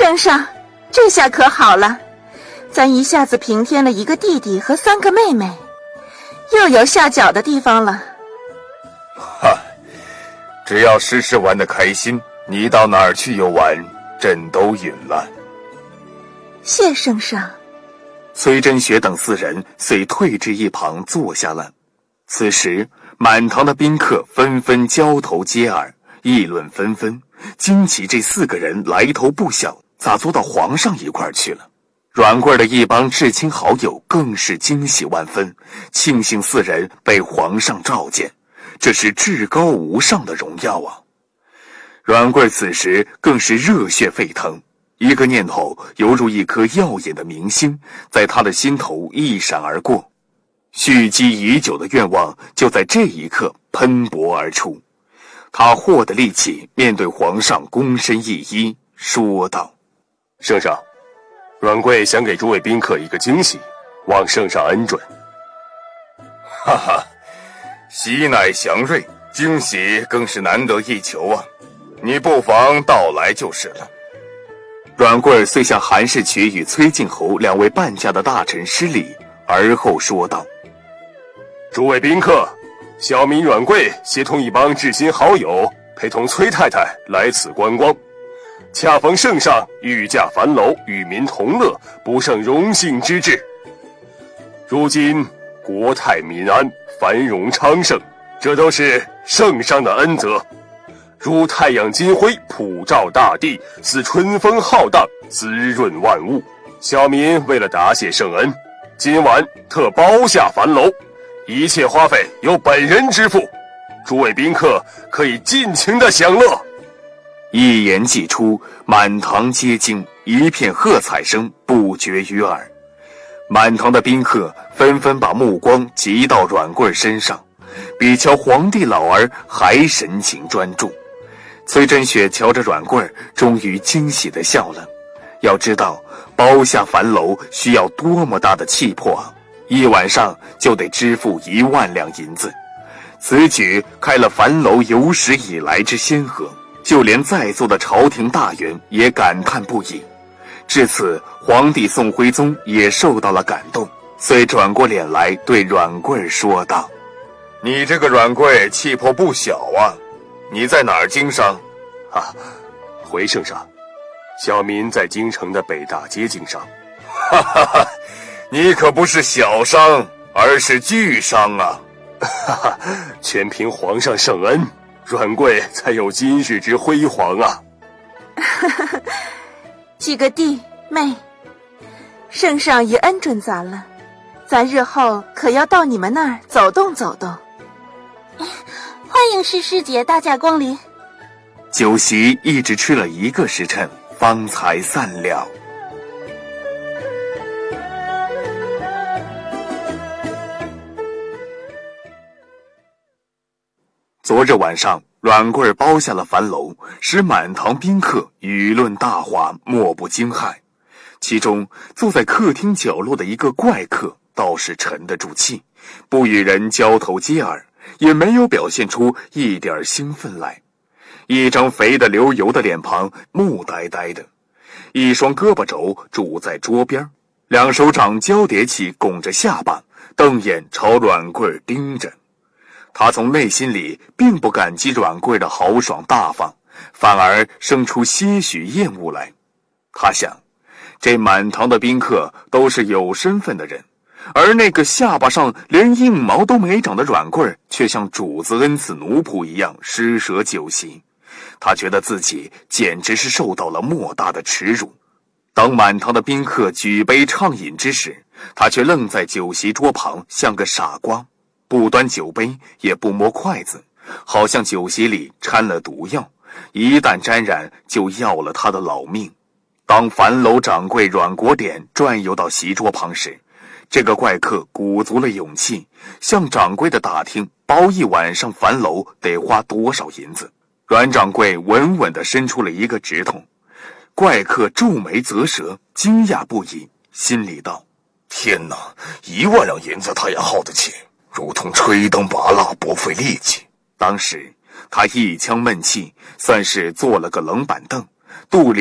圣上，这下可好了，咱一下子平添了一个弟弟和3个妹妹，又有下脚的地方了。 哈，只要诗诗玩得开心，你到哪儿去游玩，朕都允了。 谢圣上。 崔真学等4人遂退至一旁坐下了。此时满堂的宾客纷纷交头接耳，议论纷纷，惊奇这4个人来头不小，咋坐到皇上一块儿去了？阮贵的一帮至亲好友更是惊喜万分，庆幸4人被皇上召见，这是至高无上的荣耀啊！阮贵此时更是热血沸腾，一个念头犹如一颗耀眼的明星，在他的心头一闪而过，蓄积已久的愿望就在这一刻喷薄而出。他获得力气，面对皇上躬身一揖，说道： 圣上，阮贵想给诸位宾客一个惊喜，望圣上恩准。 哈哈，喜乃祥瑞，惊喜更是难得一求啊！你不妨到来就是了。阮贵遂向韩世渠与崔敬侯2位半价的大臣施礼，而后说道： 诸位宾客，小民阮贵协同一帮至亲好友，陪同崔太太来此观光，恰逢圣上御驾樊楼，与民同乐，不胜荣幸之至。如今国泰民安，繁荣昌盛，这都是圣上的恩泽。如太阳金辉，普照大地，似春风浩荡，滋润万物。小民为了答谢圣恩，今晚特包下樊楼，一切花费由本人支付，诸位宾客可以尽情的享乐。 一言既出，满堂皆惊，一片喝彩声不绝于耳。满堂的宾客纷纷把目光集到阮贵身上，比瞧皇帝老儿还神情专注。崔真雪瞧着阮贵，终于惊喜地笑了。要知道包下樊楼需要多么大的气魄啊！1晚上就得支付1万两银子，此举开了樊楼有史以来之先河，就连在座的朝廷大员也感叹不已。至此，皇帝宋徽宗也受到了感动，遂转过脸来对阮贵说道：你这个阮贵气魄不小啊，你在哪儿经商？ 回圣上，小民在京城的北大街经商。 哈哈哈，你可不是小商，而是巨商啊！ 哈哈，全凭皇上圣恩，阮贵才有今日之辉煌啊！ 哈哈，几个弟妹，圣上也恩准咱了，咱日后可要到你们那儿走动走动。 欢迎诗诗姐大驾光临。 酒席一直吃了1个时辰，方才散了。昨日晚上，阮贵包下了樊楼，使满堂宾客舆论大哗，莫不惊骇。其中坐在客厅角落的一个怪客倒是沉得住气，不与人交头接耳，也没有表现出一点兴奋来。一张肥得流油的脸庞，木呆呆的，一双胳膊肘拄在桌边，2手掌交叠起拱着下巴，瞪眼朝阮贵盯着。他从内心里并不感激阮贵的豪爽大方，反而生出些许厌恶来。他想，这满堂的宾客都是有身份的人，而那个下巴上连硬毛都没长的阮贵却像主子恩赐奴仆一样施舍酒席。他觉得自己简直是受到了莫大的耻辱。当满堂的宾客举杯畅饮之时，他却愣在酒席桌旁，像个傻瓜，不端酒杯，也不摸筷子，好像酒席里掺了毒药，一旦沾染就要了他的老命。当樊楼掌柜阮国典转悠到席桌旁时，这个怪客鼓足了勇气，向掌柜的打听包1晚上樊楼得花多少银子。阮掌柜稳稳地伸出了一个指头，怪客皱眉啧舌，惊讶不已，心里道：天哪，1万两银子他也耗得起，如同吹灯拔蜡，不费力气。当时他一腔闷气，算是坐了个冷板凳，肚里